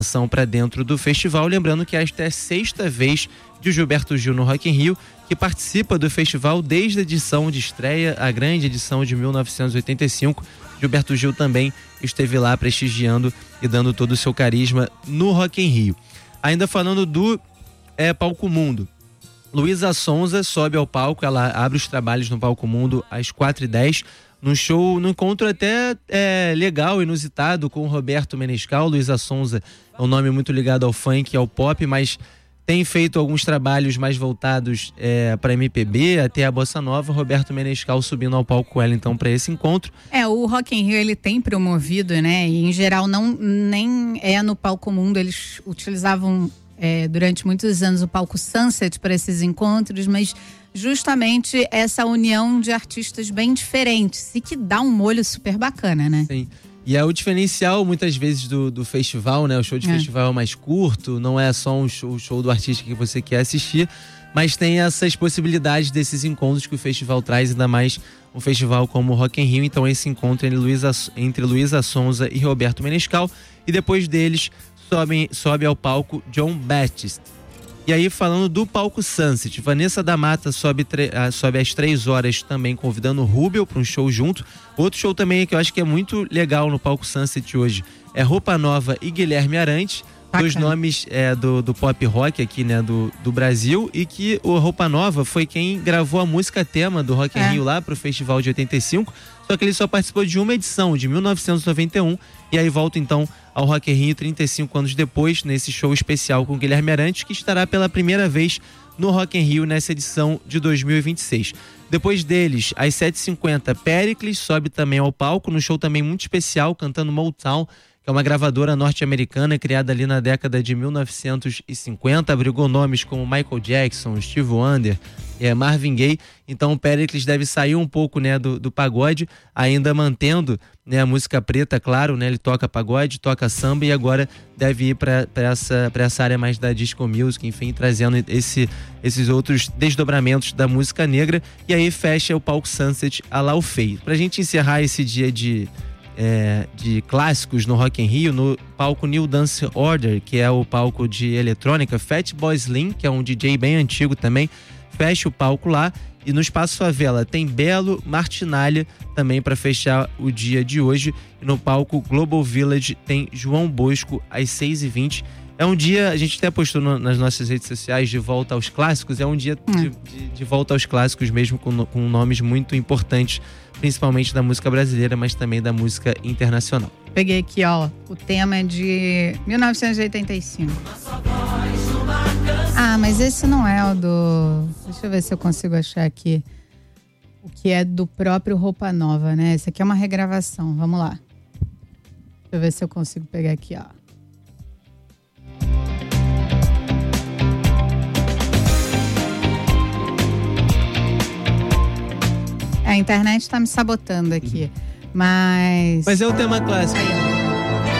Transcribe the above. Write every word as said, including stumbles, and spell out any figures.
para dentro do festival, lembrando que esta é a sexta vez de o Gilberto Gil no Rock in Rio, que participa do festival desde a edição de estreia, a grande edição de mil novecentos e oitenta e cinco. Gilberto Gil também esteve lá prestigiando e dando todo o seu carisma no Rock in Rio. Ainda falando do é, Palco Mundo, Luísa Sonza sobe ao palco, ela abre os trabalhos no Palco Mundo às quatro e dez, num show, num encontro até é, legal, inusitado, com o Roberto Menescal. Luísa Sonza é um nome muito ligado ao funk e ao pop, mas tem feito alguns trabalhos mais voltados é, para M P B, até a Bossa Nova. Roberto Menescal subindo ao palco com ela, então, para esse encontro. É, o Rock in Rio, ele tem promovido, né, e em geral não, nem é no Palco Mundo, eles utilizavam é, durante muitos anos o palco Sunset para esses encontros, mas justamente essa união de artistas bem diferentes e que dá um molho super bacana, né? Sim. E é o diferencial, muitas vezes, do, do festival, né? O show de é. festival é mais curto, não é só um show, o show do artista que você quer assistir, mas tem essas possibilidades desses encontros que o festival traz, ainda mais um festival como o Rock in Rio. Então, esse encontro entre Luísa, entre Luísa Sonza e Roberto Menescal, e depois deles sobe, sobe ao palco John Batiste. E aí, falando do palco Sunset, Vanessa da Mata sobe, sobe às três horas também, convidando o Rubel para um show junto. Outro show também que eu acho que é muito legal no palco Sunset hoje é Roupa Nova e Guilherme Arantes, dois nomes é, do, do pop rock aqui, né, do, do Brasil, e que o Roupa Nova foi quem gravou a música tema do Rock in é. Rio lá pro festival de oitenta e cinco, só que ele só participou de uma edição, de mil novecentos e noventa e um, e aí volta então ao Rock in Rio trinta e cinco anos depois, nesse show especial com Guilherme Arantes, que estará pela primeira vez no Rock in Rio nessa edição de dois mil e vinte e seis. Depois deles, às sete e cinquenta, Péricles sobe também ao palco, no show também muito especial, cantando Motown, que é uma gravadora norte-americana criada ali na década de mil novecentos e cinquenta, abrigou nomes como Michael Jackson, Steve Wonder, é, Marvin Gaye. Então o Péricles deve sair um pouco, né, do, do pagode, ainda mantendo, né, a música preta, claro, né, ele toca pagode, toca samba, e agora deve ir para essa, para essa área mais da disco music, enfim, trazendo esse, esses outros desdobramentos da música negra. E aí fecha o palco Sunset a lá o Feio. Pra gente encerrar esse dia de É, de clássicos no Rock in Rio, no palco New Dance Order, que é o palco de eletrônica, Fatboy Slim, que é um D J bem antigo também, fecha o palco lá. E no Espaço Favela tem Belo Martinalha também para fechar o dia de hoje. E no palco Global Village tem João Bosco às seis e vinte. É um dia, a gente até postou no, nas nossas redes sociais, de volta aos clássicos. É um dia hum. de, de, de volta aos clássicos mesmo, com, com nomes muito importantes, principalmente da música brasileira, mas também da música internacional. Peguei aqui, ó, o tema é de mil novecentos e oitenta e cinco. Ah, mas esse não é o do... Deixa eu ver se eu consigo achar aqui. O que é do próprio Roupa Nova, né? Esse aqui é uma regravação, vamos lá. Deixa eu ver se eu consigo pegar aqui, ó. A internet tá me sabotando aqui, mas... Mas é o tema clássico.